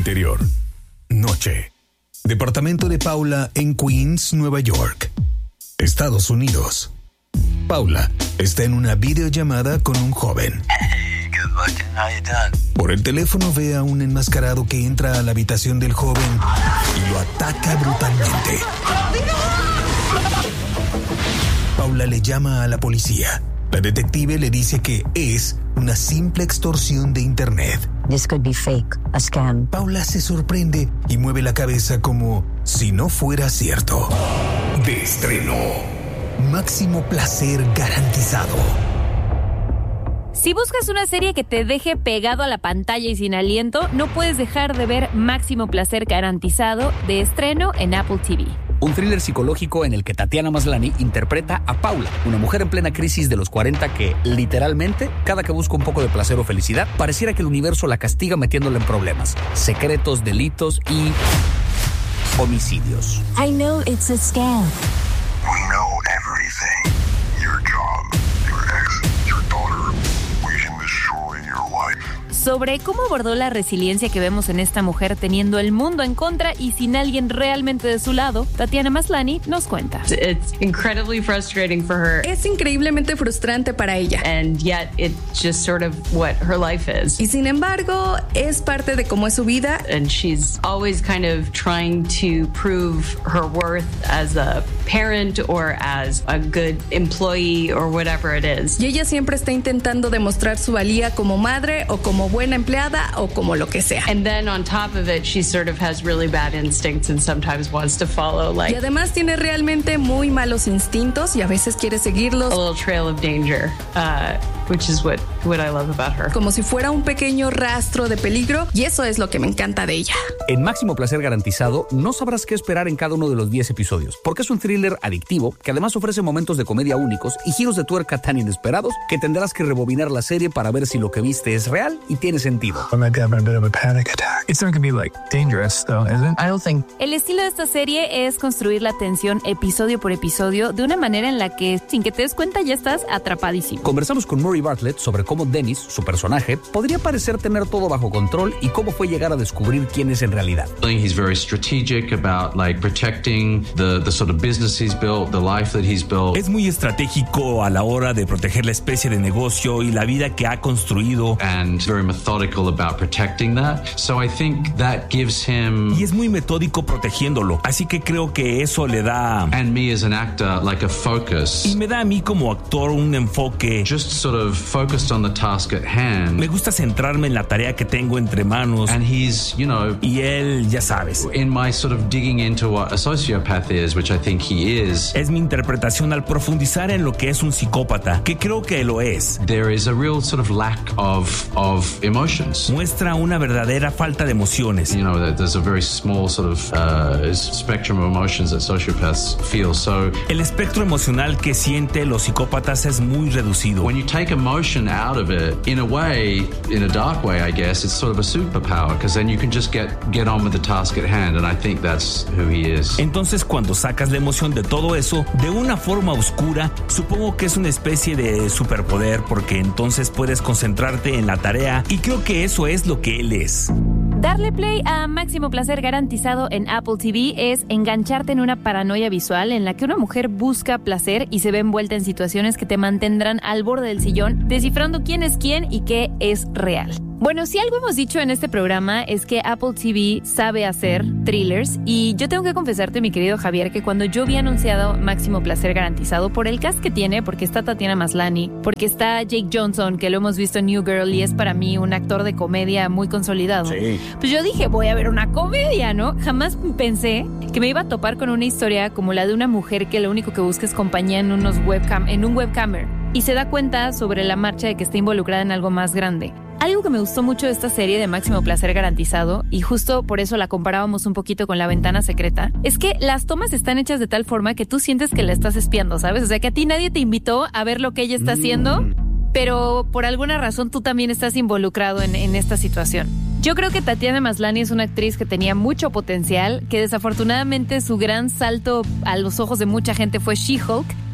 Interior. Noche. Departamento de Paula en Queens, Nueva York, Estados Unidos. Paula está en una videollamada con un joven. Hey, good looking. How you doing? Por el teléfono ve a un enmascarado que entra a la habitación del joven y lo ataca brutalmente. Paula le llama a la policía. La detective le dice que es una simple extorsión de internet. This could be fake, a scam. Paula se sorprende y mueve la cabeza como si no fuera cierto. De estreno. Máximo placer garantizado. Si buscas una serie que te deje pegado a la pantalla y sin aliento, no puedes dejar de ver Máximo placer garantizado, de estreno en Apple TV. Un thriller psicológico en el que Tatiana Maslany interpreta a Paula, una mujer en plena crisis de los 40 que, literalmente, cada que busca un poco de placer o felicidad, pareciera que el universo la castiga metiéndola en problemas, secretos, delitos y homicidios. I know it's a scam. We know everything. Your job, your ex, your daughter. We can destroy your life. Sobre cómo abordó la resiliencia que vemos en esta mujer teniendo el mundo en contra y sin alguien realmente de su lado, Tatiana Maslany nos cuenta. It's incredibly frustrating for her. Es increíblemente frustrante para ella. And yet it's just sort of what her life is. Y sin embargo, es parte de cómo es su vida. And she's always kind of trying to prove her worth as a parent or as a good employee or whatever it is. Y ella siempre está intentando demostrar su valía como madre o como buena empleada o como lo que sea. And then on top of it, she sort of has really bad instincts and sometimes wants to follow Y además tiene realmente muy malos instintos y a veces quiere seguirlos. a little trail of danger, which is what I love about her. Como si fuera un pequeño rastro de peligro, y eso es lo que me encanta de ella. En Máximo placer garantizado, no sabrás qué esperar en cada uno de los 10 episodios, porque es un thriller adictivo que además ofrece momentos de comedia únicos y giros de tuerca tan inesperados que tendrás que rebobinar la serie para ver si lo que viste es real y tiene sentido. I might be having a bit of a panic attack. It's not gonna be like dangerous though, is it? I don't think. El estilo de esta serie es construir la tensión episodio por episodio de una manera en la que, sin que te des cuenta, ya estás atrapadísimo. Conversamos con Murray Bartlett sobre cómo Dennis, su personaje, podría parecer tener todo bajo control y cómo fue llegar a descubrir quién es en realidad. I think he's very strategic about protecting the sort of business he's built, the life that he's built. Es muy estratégico a la hora de proteger la especie de negocio y la vida que ha construido. And very methodical about protecting that. So I think that gives him. Y es muy metódico protegiéndolo. Así que creo que eso le da. And me as an actor like a focus. Y me da a mí como actor un enfoque. Just sort of focused on the task at hand. Me gusta centrarme en la tarea que tengo entre manos. And he's, y él, ya sabes. In my sort of digging into what a sociopath is, which I think he is. Es mi interpretación al profundizar en lo que es un psicópata, que creo que lo es. There is a real sort of lack of emotions. Muestra una verdadera falta de emociones. There's a very small sort of spectrum of emotions that sociopaths feel. So el espectro emocional que siente los psicópatas es muy reducido. When you take emotion out of it, in a way, in a dark way, I guess, it's sort of a superpower, because then you can just get on with the task at hand, and I think that's who he is. Entonces, cuando sacas la emoción de todo eso, de una forma oscura, supongo que es una especie de superpoder, porque entonces puedes concentrarte en la tarea, y creo que eso es lo que él es. Darle play a Máximo placer garantizado en Apple TV es engancharte en una paranoia visual en la que una mujer busca placer y se ve envuelta en situaciones que te mantendrán al borde del sillón, descifrando quién es quién y qué es real. Bueno, si algo hemos dicho en este programa es que Apple TV sabe hacer thrillers, y yo tengo que confesarte, mi querido Javier, que cuando yo vi anunciado Máximo placer garantizado, por el cast que tiene, porque está Tatiana Maslany, porque está Jake Johnson, que lo hemos visto en New Girl y es para mí un actor de comedia muy consolidado, sí. Pues yo dije, voy a ver una comedia, ¿no? Jamás pensé que me iba a topar con una historia como la de una mujer que lo único que busca es compañía en un webcamer, y se da cuenta sobre la marcha de que está involucrada en algo más grande. Algo que me gustó mucho de esta serie de Máximo placer garantizado, y justo por eso la comparábamos un poquito con La Ventana Secreta, es que las tomas están hechas de tal forma que tú sientes que la estás espiando, ¿sabes? O sea, que a ti nadie te invitó a ver lo que ella está haciendo, pero por alguna razón tú también estás involucrado en esta situación. Yo creo que Tatiana Maslany es una actriz que tenía mucho potencial, que desafortunadamente su gran salto a los ojos de mucha gente fue She-Hulk,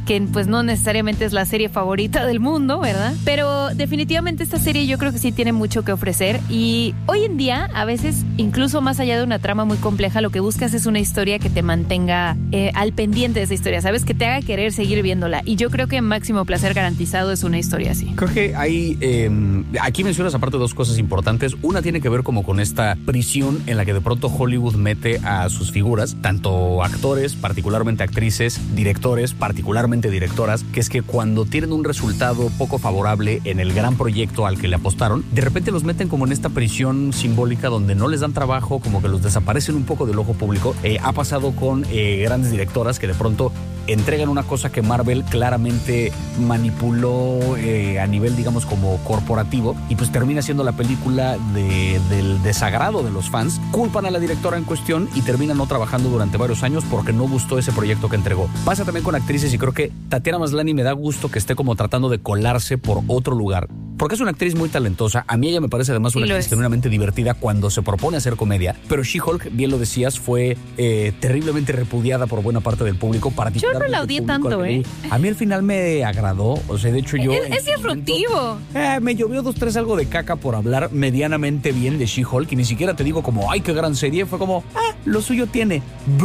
que pues no necesariamente es la serie favorita del mundo, ¿verdad? Pero definitivamente esta serie yo creo que sí tiene mucho que ofrecer y hoy en día a veces incluso más allá de una trama muy compleja lo que buscas es una historia que te mantenga al pendiente de esa historia, ¿sabes? Que te haga querer seguir viéndola y yo creo que Máximo Placer Garantizado es una historia así. Creo que hay, aquí mencionas aparte dos cosas importantes. Una tiene que ver como con esta prisión en la que de pronto Hollywood mete a sus figuras, tanto actores, particularmente actrices, directores, particularmente directoras, que es que cuando tienen un resultado poco favorable en el gran proyecto al que le apostaron, de repente los meten como en esta prisión simbólica donde no les dan trabajo, como que los desaparecen un poco del ojo público. Ha pasado con grandes directoras que de pronto entregan una cosa que Marvel claramente manipuló a nivel, digamos, como corporativo y pues termina siendo la película del desagrado de los fans. Culpan a la directora en cuestión y terminan no trabajando durante varios años porque no gustó ese proyecto que entregó. Pasa también con actrices y creo que Tatiana Maslany me da gusto que esté como tratando de colarse por otro lugar. Porque es una actriz muy talentosa. A mí ella me parece además una actriz genuinamente divertida cuando se propone hacer comedia. Pero She-Hulk, bien lo decías, fue terriblemente repudiada por buena parte del público. Yo no la odié tanto, A mí al final me agradó. O sea, de hecho yo... Es disruptivo. Me llovió 2-3 algo de caca por hablar medianamente bien de She-Hulk. Y ni siquiera te digo como, ay, qué gran serie. Fue como, lo suyo tiene.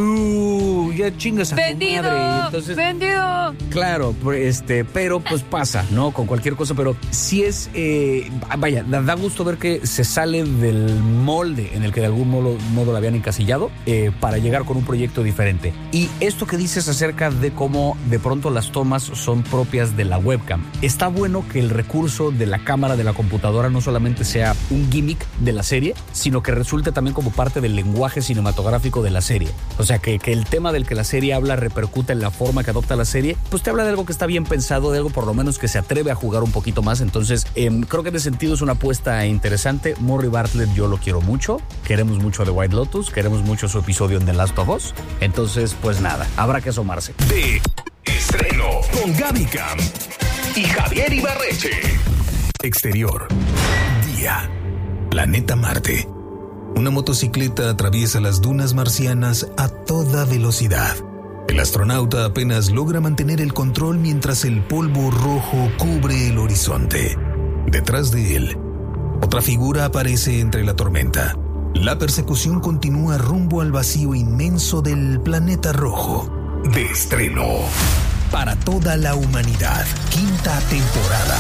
¡Bú! Ya chingas a tu madre. Entonces, ¡Vendido! Claro, pero pues pasa, ¿no? Con cualquier cosa. Pero sí es... vaya, da gusto ver que se sale del molde en el que de algún modo la habían encasillado para llegar con un proyecto diferente. Y esto que dices acerca de cómo de pronto las tomas son propias de la webcam. Está bueno que el recurso de la cámara de la computadora no solamente sea un gimmick de la serie, sino que resulte también como parte del lenguaje cinematográfico de la serie. O sea, que el tema del que la serie habla repercuta en la forma que adopta la serie, pues te habla de algo que está bien pensado, de algo por lo menos que se atreve a jugar un poquito más. Entonces, creo que en ese sentido es una apuesta interesante. Murray Bartlett yo lo quiero mucho, queremos mucho a The White Lotus, queremos mucho su episodio en The Last of Us. Entonces, pues nada, habrá que asomarse. De estreno con Gaby Cam y Javier Ibarreche. Exterior. Día. Planeta Marte. Una motocicleta atraviesa las dunas marcianas a toda velocidad. El astronauta apenas logra mantener el control mientras el polvo rojo cubre el horizonte. Detrás de él, otra figura aparece entre la tormenta. La persecución continúa rumbo al vacío inmenso del planeta rojo. De estreno. Para toda la humanidad. 5ª temporada.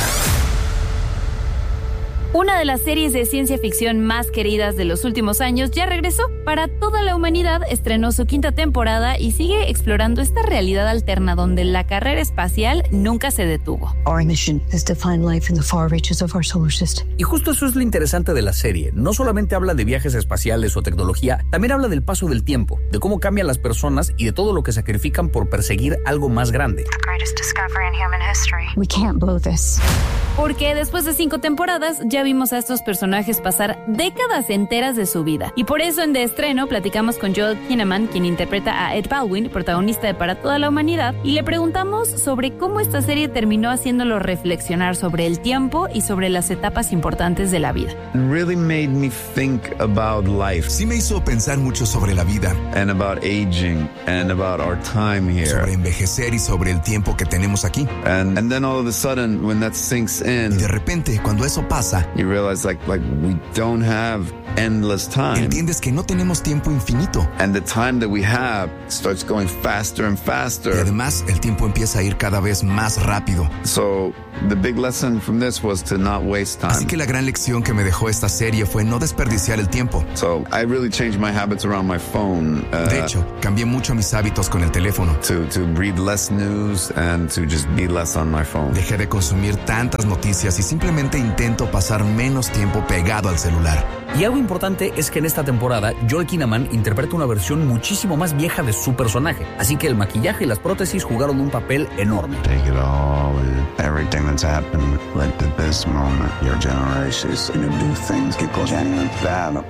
Una de las series de ciencia ficción más queridas de los últimos años ya regresó. Para toda la humanidad estrenó su 5ª temporada y sigue explorando esta realidad alterna donde la carrera espacial nunca se detuvo. Our mission is to find life in the far reaches of our solar system. Y justo eso es lo interesante de la serie. No solamente habla de viajes espaciales o tecnología, también habla del paso del tiempo, de cómo cambian las personas y de todo lo que sacrifican por perseguir algo más grande. The greatest discovery in human history. We can't blow this. Porque después de 5 temporadas ya vimos a estos personajes pasar décadas enteras de su vida. Y por eso en De Estreno platicamos con Joel Kinnaman, quien interpreta a Ed Baldwin, protagonista de Para Toda la Humanidad, y le preguntamos sobre cómo esta serie terminó haciéndolo reflexionar sobre el tiempo y sobre las etapas importantes de la vida. Really made me think about life. Sí me hizo pensar mucho sobre la vida. And about aging and about our time here. Sobre envejecer y sobre el tiempo que tenemos aquí. And then all of a sudden when that sinks in, y de repente cuando eso pasa, you realize like we don't have endless time. Entiendes que no tenemos tiempo infinito. And the time that we have starts going faster and faster. Y además el tiempo empieza a ir cada vez más rápido. So the big lesson from this was to not waste time. Así que la gran lección que me dejó esta serie fue no desperdiciar el tiempo. So I really changed my habits around my phone. De hecho, cambié mucho mis hábitos con el teléfono. To read less news and to just be less on my phone. Dejé de consumir tantas noticias y simplemente intento pasar menos tiempo pegado al celular. Y algo importante es que en esta temporada Joel Kinnaman interpreta una versión muchísimo más vieja de su personaje, así que el maquillaje y las prótesis jugaron un papel enorme. Take it all in. Everything that's happened led to this moment. Your generation is gonna do things que causan bad.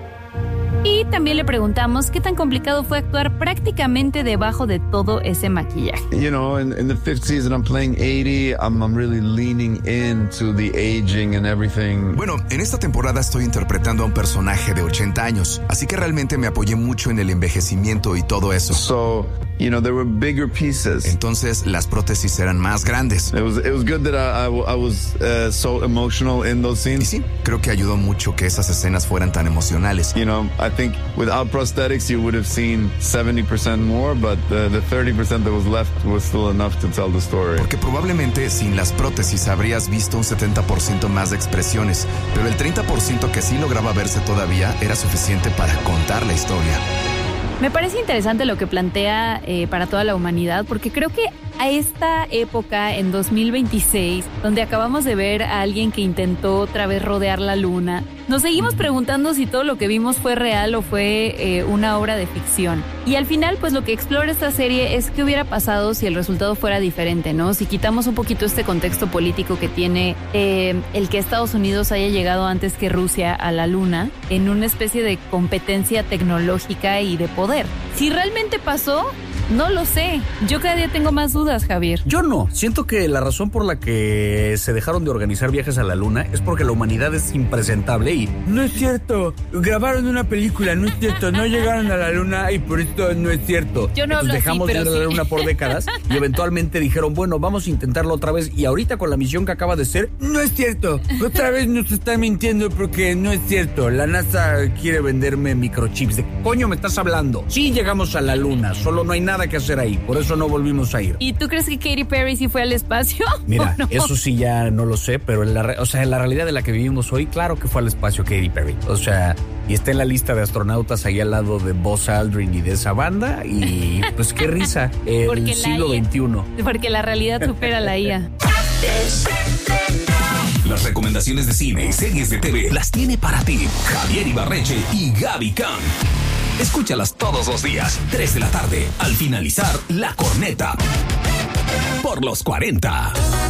Y también le preguntamos qué tan complicado fue actuar prácticamente debajo de todo ese maquillaje. You know, in the 5th season I'm playing 80. I'm really leaning into the aging and everything. Bueno, en esta temporada estoy interpretando a un personaje de 80 años, así que realmente me apoyé mucho en el envejecimiento y todo eso. So you know, there were bigger pieces. Entonces las prótesis eran más grandes. It was good that I was so emotional in those scenes. Y sí, creo que ayudó mucho que esas escenas fueran tan emocionales. You know, I think without prosthetics you would have seen 70% more, but the 30% that was left was still enough to tell the story. Porque probablemente sin las prótesis habrías visto un 70% más de expresiones, pero el 30% que sí lograba verse todavía era suficiente para contar la historia. Me parece interesante lo que plantea para toda la humanidad, porque creo que a esta época, en 2026, donde acabamos de ver a alguien que intentó otra vez rodear la luna, nos seguimos preguntando si todo lo que vimos fue real o fue una obra de ficción. Y al final, pues lo que explora esta serie es qué hubiera pasado si el resultado fuera diferente, ¿no? Si quitamos un poquito este contexto político que tiene el que Estados Unidos haya llegado antes que Rusia a la luna, en una especie de competencia tecnológica y de poder. Si realmente pasó, no lo sé. Yo cada día tengo más dudas, Javier. Yo no. Siento que la razón por la que se dejaron de organizar viajes a la luna es porque la humanidad es impresentable y... No es cierto. Grabaron una película, no es cierto. No llegaron a la luna y por esto no es cierto. Yo no hablo así, dejamos de ir a la luna por décadas y eventualmente dijeron, bueno, vamos a intentarlo otra vez. Y ahorita con la misión que acaba de ser... No es cierto. Otra vez nos están mintiendo porque no es cierto. La NASA quiere venderme microchips. ¿De qué coño me estás hablando? Sí llegamos a la luna, solo no hay nada que hacer ahí, por eso no volvimos a ir. ¿Y tú crees que Katy Perry sí fue al espacio? Mira, no? Eso sí ya no lo sé, pero en la realidad de la que vivimos hoy, claro que fue al espacio Katy Perry. O sea, y está en la lista de astronautas ahí al lado de Buzz Aldrin y de esa banda, y pues qué risa, el siglo XXI. Porque la realidad supera la IA. Las recomendaciones de cine y series de TV las tiene para ti Javier Ibarreche y Gaby Cam. Escúchalas todos los días, 3 de la tarde, al finalizar La Corneta. Por los 40.